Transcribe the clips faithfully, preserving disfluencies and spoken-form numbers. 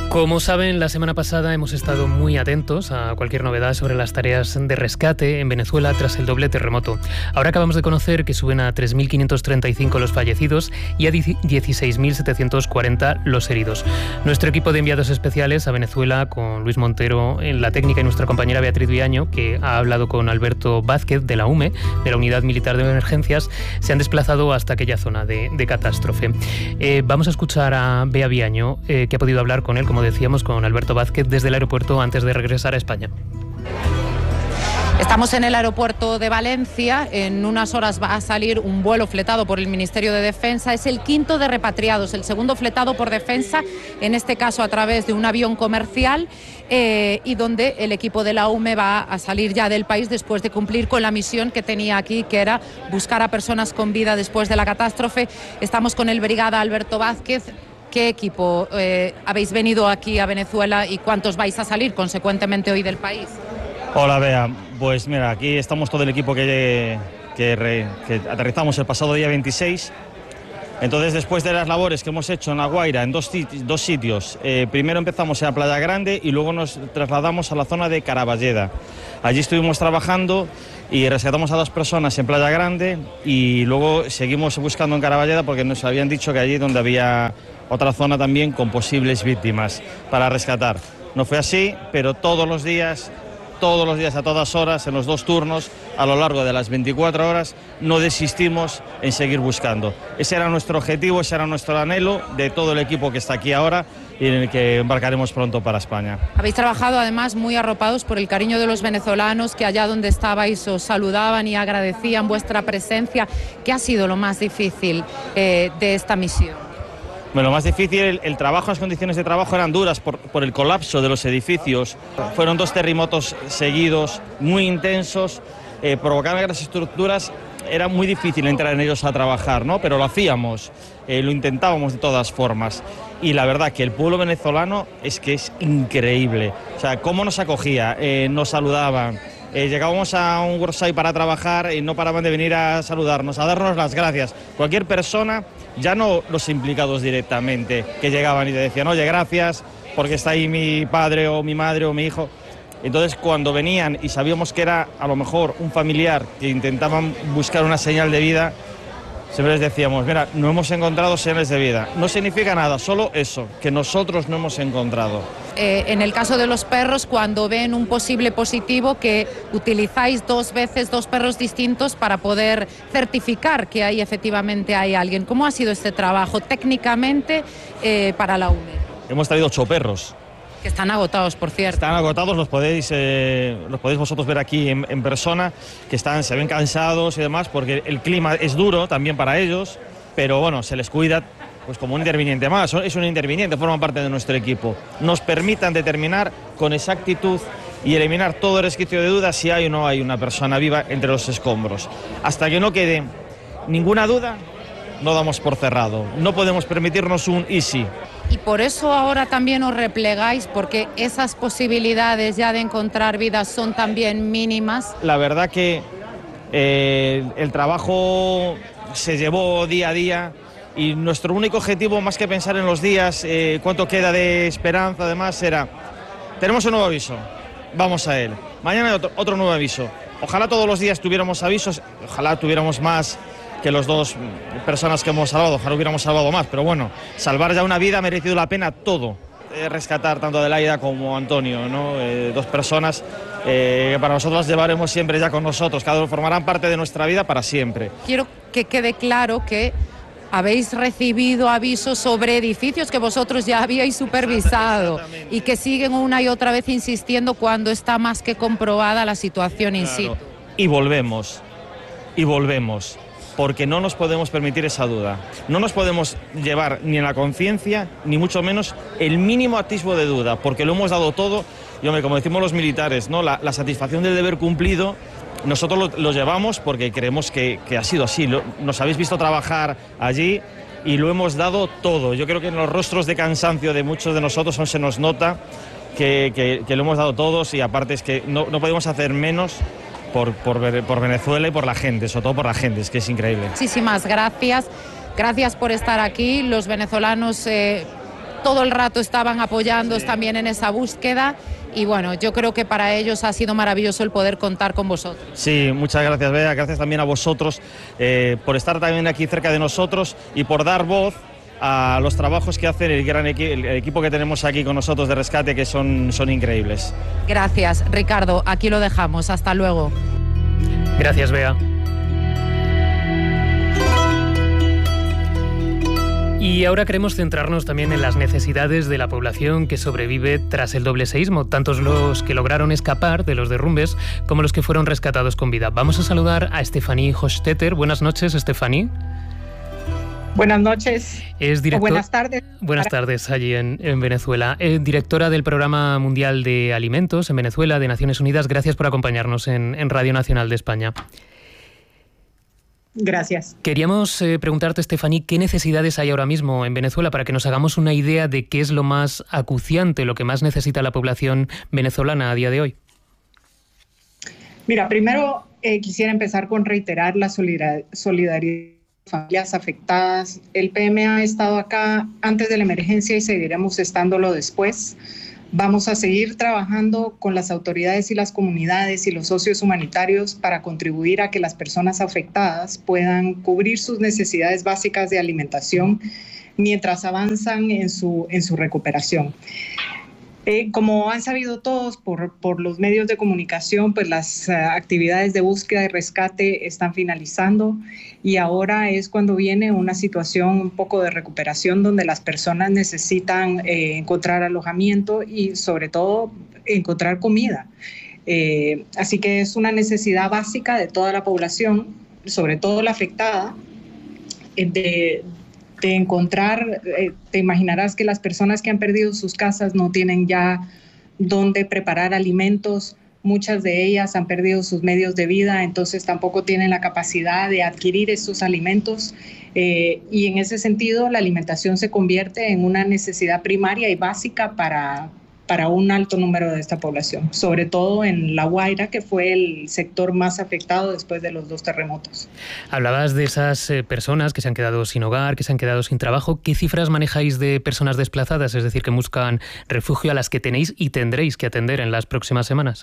Como saben, la semana pasada hemos estado muy atentos a cualquier novedad sobre las tareas de rescate en Venezuela tras el doble terremoto. Ahora acabamos de conocer que suben a tres mil quinientos treinta y cinco los fallecidos y a dieciséis mil setecientos cuarenta los heridos. Nuestro equipo de enviados especiales a Venezuela, con Luis Montero en la técnica y nuestra compañera Beatriz Viaño, que ha hablado con Alberto Vázquez de la U M E, de la Unidad Militar de Emergencias, se han desplazado hasta aquella zona de, de catástrofe. Eh, vamos a escuchar a Bea Viaño, eh, que ha podido hablar con él, como decíamos, con Alberto Vázquez desde el aeropuerto antes de regresar a España. Estamos en el aeropuerto de Valencia. En unas horas va a salir un vuelo fletado por el Ministerio de Defensa. Es el quinto de repatriados, el segundo fletado por Defensa, en este caso a través de un avión comercial, eh, y donde el equipo de la U M E va a salir ya del país después de cumplir con la misión que tenía aquí, que era buscar a personas con vida después de la catástrofe. Estamos con el brigada Alberto Vázquez. ¿Qué equipo eh, habéis venido aquí a Venezuela y cuántos vais a salir consecuentemente hoy del país? Hola, Bea. Pues mira, aquí estamos todo el equipo que, que, re, que aterrizamos el pasado día veintiséis. Entonces, después de las labores que hemos hecho en La Guaira, en dos, dos sitios, eh, primero empezamos en la Playa Grande y luego nos trasladamos a la zona de Caraballeda. Allí estuvimos trabajando y rescatamos a dos personas en Playa Grande y luego seguimos buscando en Caraballeda porque nos habían dicho que allí donde había otra zona también con posibles víctimas para rescatar. No fue así, pero todos los días, todos los días, a todas horas, en los dos turnos, a lo largo de las veinticuatro horas, no desistimos en seguir buscando. Ese era nuestro objetivo, ese era nuestro anhelo de todo el equipo que está aquí ahora y en el que embarcaremos pronto para España. Habéis trabajado además muy arropados por el cariño de los venezolanos, que allá donde estabais os saludaban y agradecían vuestra presencia. ¿Qué ha sido lo más difícil eh, de esta misión? Bueno, lo más difícil, el, el trabajo, las condiciones de trabajo eran duras por, por el colapso de los edificios. Fueron dos terremotos seguidos, muy intensos, eh, provocaban grandes estructuras. Era muy difícil entrar en ellos a trabajar, ¿no? Pero lo hacíamos, eh, lo intentábamos de todas formas. Y la verdad que el pueblo venezolano es que es increíble. O sea, cómo nos acogía, eh, nos saludaban. Eh, llegábamos a un workshop para trabajar y no paraban de venir a saludarnos, a darnos las gracias. Cualquier persona, ya no los implicados directamente, que llegaban y te decían, oye, gracias, porque está ahí mi padre o mi madre o mi hijo. Entonces, cuando venían y sabíamos que era a lo mejor un familiar que intentaban buscar una señal de vida, siempre les decíamos, mira, no hemos encontrado señales de vida. No significa nada, solo eso, que nosotros no hemos encontrado. Eh, en el caso de los perros, cuando ven un posible positivo, que utilizáis dos veces dos perros distintos para poder certificar que ahí efectivamente hay alguien. ¿Cómo ha sido este trabajo técnicamente eh, para la U M E? Hemos traído ocho perros. Que están agotados, por cierto. Están agotados, los podéis, eh, los podéis vosotros ver aquí en, en persona, que están, se ven cansados y demás, porque el clima es duro también para ellos, pero bueno, se les cuida pues como un interviniente más, es un interviniente, forma parte de nuestro equipo. Nos permitan determinar con exactitud y eliminar todo resquicio de duda si hay o no hay una persona viva entre los escombros. Hasta que no quede ninguna duda, no damos por cerrado. No podemos permitirnos un easy. Y por eso ahora también os replegáis, porque esas posibilidades ya de encontrar vidas son también mínimas. La verdad que eh, el trabajo se llevó día a día y nuestro único objetivo, más que pensar en los días, eh, cuánto queda de esperanza, además, era, tenemos un nuevo aviso, vamos a él. Mañana otro, otro nuevo aviso. Ojalá todos los días tuviéramos avisos, ojalá tuviéramos más que las dos personas que hemos salvado, ojalá hubiéramos salvado más, pero bueno, salvar ya una vida ha merecido la pena todo. Eh, rescatar tanto a Adelaida como a Antonio, ¿no? Eh, dos personas eh, que para nosotros las llevaremos siempre ya con nosotros, cada uno formarán parte de nuestra vida para siempre. Quiero que quede claro que habéis recibido avisos sobre edificios que vosotros ya habíais supervisado y que siguen una y otra vez insistiendo cuando está más que comprobada la situación in situ. Claro. Y volvemos, y volvemos. Porque no nos podemos permitir esa duda. No nos podemos llevar ni en la conciencia, ni mucho menos el mínimo atisbo de duda, porque lo hemos dado todo. Y hombre, como decimos los militares, ¿no? la, la satisfacción del deber cumplido, nosotros lo, lo llevamos porque creemos que, que ha sido así. Lo, nos habéis visto trabajar allí y lo hemos dado todo. Yo creo que en los rostros de cansancio de muchos de nosotros aún se nos nota que, que, que lo hemos dado todos, y aparte es que no, no podemos hacer menos Por, por, por Venezuela y por la gente, sobre todo por la gente, es que es increíble. Muchísimas gracias, gracias por estar aquí. Los venezolanos eh, todo el rato estaban apoyándoos también en esa búsqueda. Y bueno, yo creo que para ellos ha sido maravilloso el poder contar con vosotros. Sí, muchas gracias, Bea, gracias también a vosotros eh, por estar también aquí cerca de nosotros y por dar voz a los trabajos que hace el gran equi el equipo que tenemos aquí con nosotros de rescate, que son, son increíbles. Gracias, Ricardo, aquí lo dejamos, hasta luego. Gracias, Bea. Y ahora queremos centrarnos también en las necesidades de la población que sobrevive tras el doble seísmo, tantos los que lograron escapar de los derrumbes como los que fueron rescatados con vida. Vamos a saludar a Stefanie Hochstetter. Buenas noches, Stefanie. Buenas noches. Es director... o buenas tardes. Buenas tardes allí en, en Venezuela. Es directora del Programa Mundial de Alimentos en Venezuela de Naciones Unidas. Gracias por acompañarnos en, en Radio Nacional de España. Gracias. Queríamos eh, preguntarte, Stefanie, ¿qué necesidades hay ahora mismo en Venezuela para que nos hagamos una idea de qué es lo más acuciante, lo que más necesita la población venezolana a día de hoy? Mira, primero eh, quisiera empezar con reiterar la solidaridad de familias afectadas. El P M A ha estado acá antes de la emergencia y seguiremos estándolo después. Vamos a seguir trabajando con las autoridades y las comunidades y los socios humanitarios para contribuir a que las personas afectadas puedan cubrir sus necesidades básicas de alimentación mientras avanzan en su, en su recuperación. Eh, como han sabido todos por, por los medios de comunicación, pues las uh, actividades de búsqueda y rescate están finalizando y ahora es cuando viene una situación un poco de recuperación donde las personas necesitan eh, encontrar alojamiento y sobre todo encontrar comida. Eh, así que es una necesidad básica de toda la población, sobre todo la afectada, eh, de de encontrar, eh, te imaginarás que las personas que han perdido sus casas no tienen ya dónde preparar alimentos, muchas de ellas han perdido sus medios de vida, entonces tampoco tienen la capacidad de adquirir estos alimentos eh, y en ese sentido la alimentación se convierte en una necesidad primaria y básica para, para un alto número de esta población, sobre todo en La Guaira, que fue el sector más afectado después de los dos terremotos. Hablabas de esas eh, personas que se han quedado sin hogar, que se han quedado sin trabajo. ¿Qué cifras manejáis de personas desplazadas, es decir, que buscan refugio, a las que tenéis y tendréis que atender en las próximas semanas?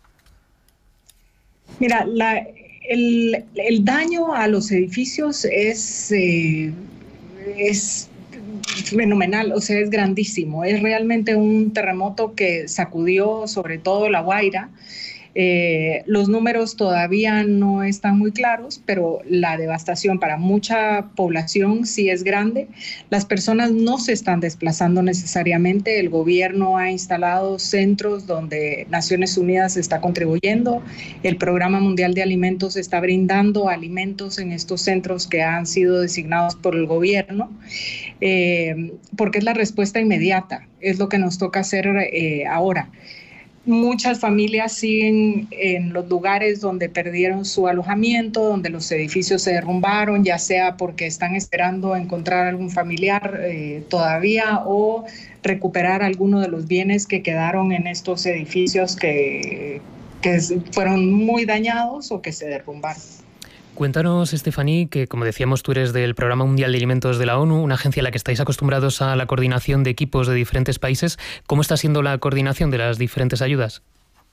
Mira, la, el, el daño a los edificios es... Eh, es fenomenal, o sea, es grandísimo. Es realmente un terremoto que sacudió sobre todo La Guaira. Eh, los números todavía no están muy claros, pero la devastación para mucha población sí es grande. Las personas no se están desplazando necesariamente. El gobierno ha instalado centros donde Naciones Unidas está contribuyendo. El Programa Mundial de Alimentos está brindando alimentos en estos centros que han sido designados por el gobierno, eh, porque es la respuesta inmediata. Es lo que nos toca hacer eh, ahora. Muchas familias siguen en los lugares donde perdieron su alojamiento, donde los edificios se derrumbaron, ya sea porque están esperando encontrar algún familiar eh, todavía o recuperar alguno de los bienes que quedaron en estos edificios que, que fueron muy dañados o que se derrumbaron. Cuéntanos, Stefanie, que como decíamos tú eres del Programa Mundial de Alimentos de la ONU, una agencia en la que estáis acostumbrados a la coordinación de equipos de diferentes países. ¿Cómo está siendo la coordinación de las diferentes ayudas?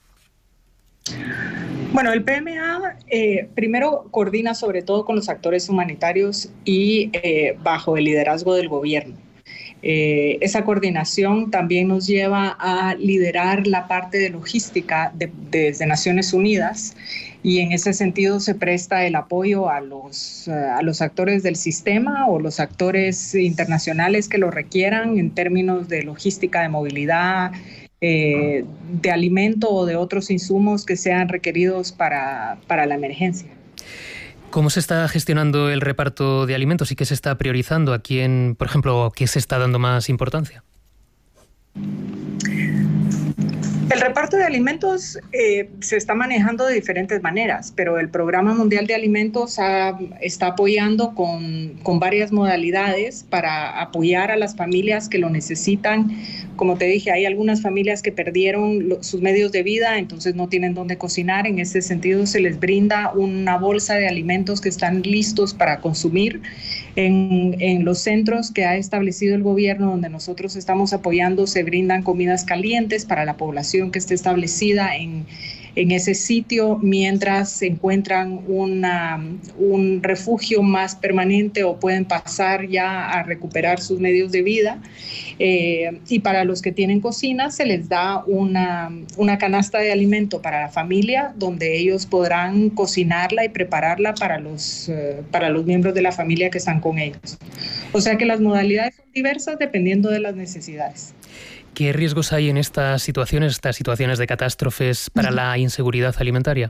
Bueno, el P M A eh, primero coordina sobre todo con los actores humanitarios y eh, bajo el liderazgo del gobierno. Eh, esa coordinación también nos lleva a liderar la parte de logística de, de, desde Naciones Unidas y en ese sentido se presta el apoyo a los, a los actores del sistema o los actores internacionales que lo requieran en términos de logística, de movilidad, eh, de alimento o de otros insumos que sean requeridos para, para la emergencia. ¿Cómo se está gestionando el reparto de alimentos y qué se está priorizando? ¿A quién, por ejemplo, qué se está dando más importancia? El reparto de alimentos eh, se está manejando de diferentes maneras, pero el Programa Mundial de Alimentos ha, está apoyando con, con varias modalidades para apoyar a las familias que lo necesitan. Como te dije, hay algunas familias que perdieron lo, sus medios de vida, entonces no tienen dónde cocinar. En ese sentido, se les brinda una bolsa de alimentos que están listos para consumir. En, en los centros que ha establecido el gobierno, donde nosotros estamos apoyando, se brindan comidas calientes para la población que esté establecida en, en ese sitio, mientras se encuentran una, un refugio más permanente o pueden pasar ya a recuperar sus medios de vida. Eh, y para los que tienen cocina, se les da una, una canasta de alimento para la familia, donde ellos podrán cocinarla y prepararla para los, eh, para los miembros de la familia que están con ellos. O sea que las modalidades son diversas dependiendo de las necesidades. ¿Qué riesgos hay en estas situaciones, estas situaciones de catástrofes para la inseguridad alimentaria?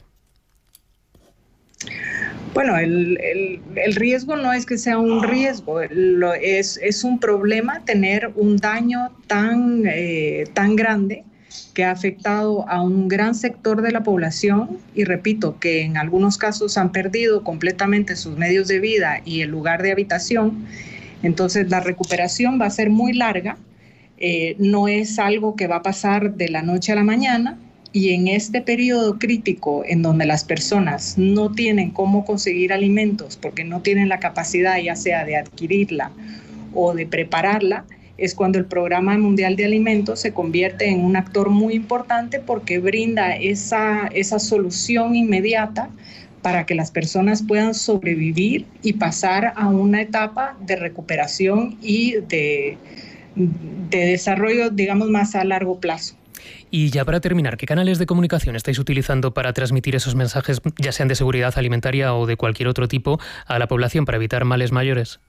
Bueno, el, el, el riesgo no es que sea un riesgo, lo, es, es un problema tener un daño tan, eh, tan grande que ha afectado a un gran sector de la población y repito que en algunos casos han perdido completamente sus medios de vida y el lugar de habitación. Entonces la recuperación va a ser muy larga, eh, no es algo que va a pasar de la noche a la mañana. Y en este periodo crítico en donde las personas no tienen cómo conseguir alimentos porque no tienen la capacidad ya sea de adquirirla o de prepararla, es cuando el Programa Mundial de Alimentos se convierte en un actor muy importante porque brinda esa, esa solución inmediata para que las personas puedan sobrevivir y pasar a una etapa de recuperación y de, de desarrollo, digamos, más a largo plazo. Y ya para terminar, ¿qué canales de comunicación estáis utilizando para transmitir esos mensajes, ya sean de seguridad alimentaria o de cualquier otro tipo, a la población para evitar males mayores?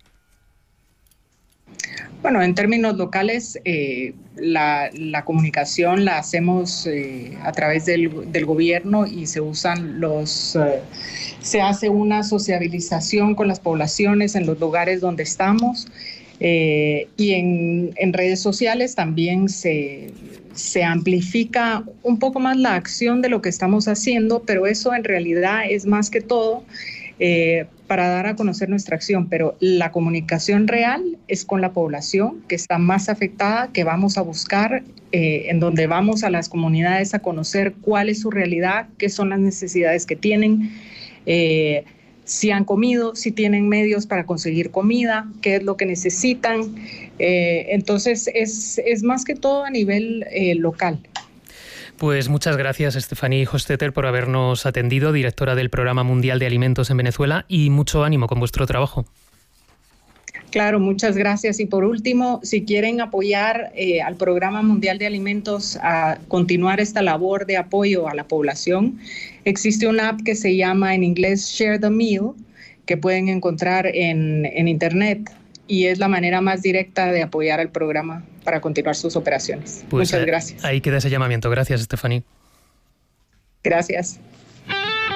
Bueno, en términos locales, eh, la, la comunicación la hacemos eh, a través del, del gobierno y se usan los, eh, se hace una sociabilización con las poblaciones en los lugares donde estamos. Eh, y en, en redes sociales también se, se amplifica un poco más la acción de lo que estamos haciendo, pero eso en realidad es más que todo eh, para dar a conocer nuestra acción, pero la comunicación real es con la población que está más afectada, que vamos a buscar, eh, en donde vamos a las comunidades a conocer cuál es su realidad, qué son las necesidades que tienen, eh, si han comido, si tienen medios para conseguir comida, qué es lo que necesitan. Eh, entonces, es, es más que todo a nivel eh, local. Pues muchas gracias, Estefanía Hostetter, por habernos atendido, directora del Programa Mundial de Alimentos en Venezuela, y mucho ánimo con vuestro trabajo. Claro, muchas gracias. Y por último, si quieren apoyar eh, al Programa Mundial de Alimentos a continuar esta labor de apoyo a la población, existe una app que se llama en inglés Share the Meal, que pueden encontrar en, en internet, y es la manera más directa de apoyar al programa para continuar sus operaciones. Pues muchas gracias. Ahí queda ese llamamiento. Gracias, Estefanía. Gracias.